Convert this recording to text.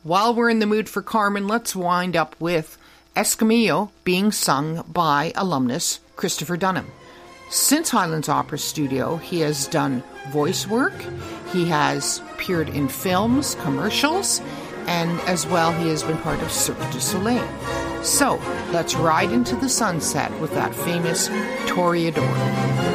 While we're in the mood for Carmen, let's wind up with Escamillo being sung by alumnus Christopher Dunham. Since Highlands Opera Studio, he has done voice work, he has appeared in films, commercials, and as well he has been part of Cirque du Soleil. So, let's ride into the sunset with that famous Toreador.